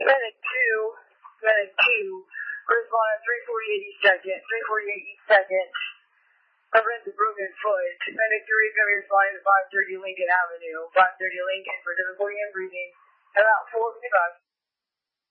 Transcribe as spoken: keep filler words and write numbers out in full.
Medic two, Medic two, respond at three forty-eight East second, three forty-eight East second. Prevent the broken foot. Medic three is going to be responding to five thirty Lincoln Avenue, five thirty Lincoln for difficulty in breathing. About four fifty-five.